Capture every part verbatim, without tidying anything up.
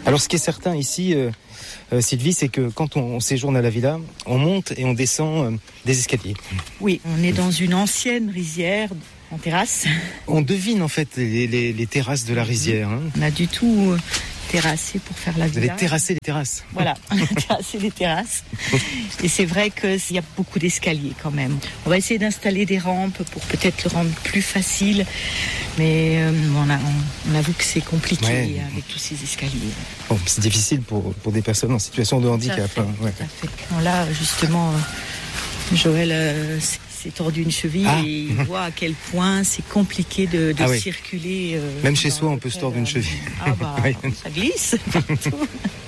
Alors ce qui est certain ici, euh, euh, Sylvie, c'est que quand on, on séjourne à la villa, on monte et on descend euh, des escaliers. Oui, on est dans une ancienne rizière en terrasse. On devine en fait les, les, les terrasses de la rizière. Hein. On a du tout euh, terrassé pour faire la Vous villa. avez terrassé les terrasses. Voilà, on a terrassé les terrasses. Et c'est vrai qu'il y a beaucoup d'escaliers quand même. On va essayer d'installer des rampes pour peut-être le rendre plus facile. Mais euh, on, a, on, on avoue que c'est compliqué Ouais. avec tous ces escaliers. Bon, c'est difficile pour, pour des personnes en situation de handicap. Tout à fait, hein, ouais. tout à fait. Là, justement, euh, Joël euh, s'est tordu une cheville Ah. et il voit à quel point c'est compliqué de, de Ah oui. circuler. Euh, Même chez dans soi, on l'hôtel, peut se tordre une euh, cheville. Ah bah, Oui. ça glisse partout.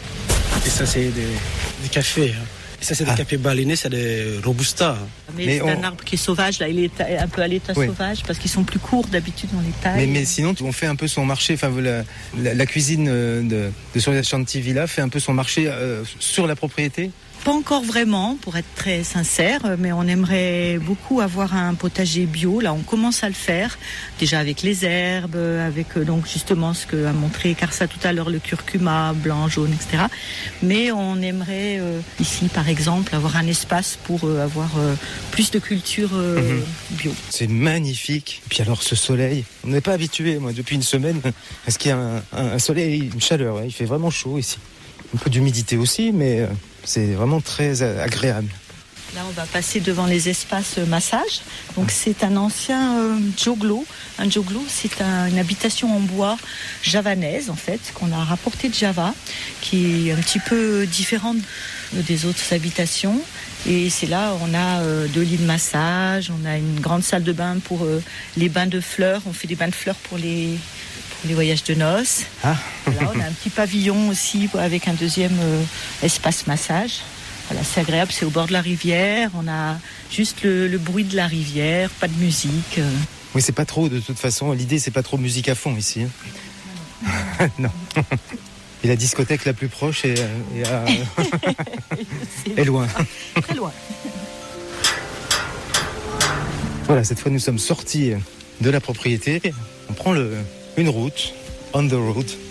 Et ça, c'est des, des cafés. Hein. Et ça, c'est des Ah. cafés balinés, c'est des robustas. Mais, Mais c'est on- un arbre qui est sauvage, là, il est un peu à l'état Oui. sauvage parce qu'ils sont plus courts d'habitude dans les tailles. Mais, mais sinon, on fait un peu son marché. Enfin, la, la, la cuisine euh, de, de Sogliascianti Villa fait un peu son marché euh, sur la propriété. Pas encore vraiment, pour être très sincère, mais on aimerait beaucoup avoir un potager bio. Là, on commence à le faire, déjà avec les herbes, avec donc justement ce que a montré Karsa tout à l'heure, le curcuma blanc, jaune, et cetera. Mais on aimerait euh, ici, par exemple, avoir un espace pour euh, avoir euh, plus de culture euh, Mhm. bio. C'est magnifique. Et puis alors, ce soleil, on n'est pas habitué, moi, depuis une semaine, à ce qu'il y a un, un, un soleil, une chaleur. Ouais. Il fait vraiment chaud ici. Un peu d'humidité aussi, mais euh, c'est vraiment très euh, agréable. Là, on va passer devant les espaces massage. Donc, c'est un ancien euh, joglo. Un joglo, c'est un- une habitation en bois javanaise, en fait, qu'on a rapporté de Java, qui est un petit peu différente des autres habitations. Et c'est là, on a euh, deux lits de massage, on a une grande salle de bain pour euh, les bains de fleurs. On fait des bains de fleurs pour les, pour les voyages de noces. Ah. Voilà, on a un petit pavillon aussi avec un deuxième euh, espace massage. Voilà, c'est agréable, c'est au bord de la rivière. On a juste le, le bruit de la rivière, pas de musique. euh. Oui, c'est pas trop, de toute façon. L'idée, c'est pas trop musique à fond ici. hein. Non. Et la discothèque la plus proche est, est, à- est loin. Très loin. Voilà, cette fois, nous sommes sortis de la propriété. On prend le, une route, on the road.